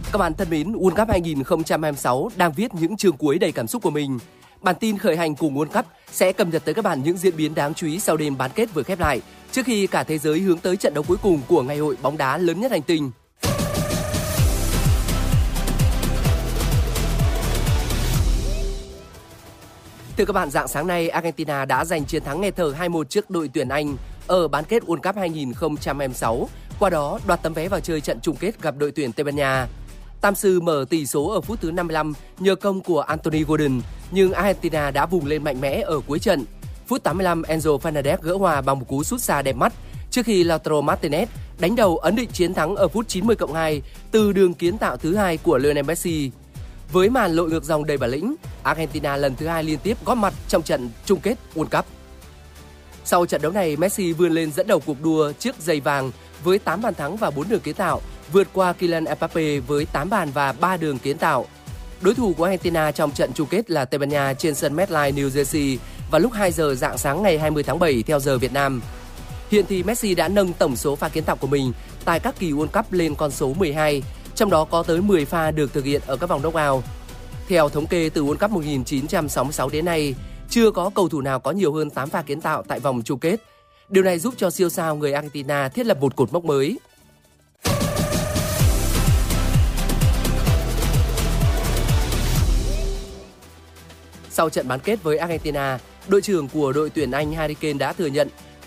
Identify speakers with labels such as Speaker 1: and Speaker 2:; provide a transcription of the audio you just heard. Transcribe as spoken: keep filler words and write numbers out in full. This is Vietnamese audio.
Speaker 1: Các bạn thân mến, World Cup hai không hai sáu đang viết những chương cuối đầy cảm xúc của mình. Bản tin khởi hành cùng World Cup sẽ cập nhật tới các bạn những diễn biến đáng chú ý sau đêm bán kết vừa khép lại, trước khi cả thế giới hướng tới trận đấu cuối cùng của ngày hội bóng đá lớn nhất hành tinh. Thưa các bạn, rạng sáng nay, Argentina đã giành chiến thắng nghẹt thở hai một trước đội tuyển Anh ở bán kết World Cup hai không hai sáu, qua đó đoạt tấm vé vào chơi trận chung kết gặp đội tuyển Tây Ban Nha. Tam sư mở tỷ số ở phút thứ năm mươi lăm nhờ công của Anthony Gordon, nhưng Argentina đã vùng lên mạnh mẽ ở cuối trận. Phút tám mươi lăm, Enzo Fernandez gỡ hòa bằng một cú sút xa đẹp mắt, trước khi Lautaro Martinez đánh đầu ấn định chiến thắng ở phút chín mươi cộng hai từ đường kiến tạo thứ hai của Lionel Messi. Với màn lội ngược dòng đầy bản lĩnh, Argentina lần thứ hai liên tiếp góp mặt trong trận chung kết World Cup. Sau trận đấu này, Messi vươn lên dẫn đầu cuộc đua chiếc giày vàng với tám bàn thắng và bốn đường kiến tạo, vượt qua Kylian Mbappe với tám bàn và ba đường kiến tạo. Đối thủ của Argentina trong trận chung kết là Tây Ban Nha trên sân MetLife New Jersey vào lúc hai giờ rạng sáng ngày hai mươi tháng bảy theo giờ Việt Nam. Hiện thì Messi đã nâng tổng số pha kiến tạo của mình tại các kỳ World Cup lên con số mười hai, trong đó có tới mười pha được thực hiện ở các vòng knock-out. Theo thống kê từ World Cup một nghìn chín trăm sáu mươi sáu đến nay, chưa có cầu thủ nào có nhiều hơn tám pha kiến tạo tại vòng chung kết. Điều này giúp cho siêu sao người Argentina thiết lập một cột mốc mới. Sau trận bán kết với Argentina, đội trưởng của đội tuyển Anh Harry Kane đã thừa nhận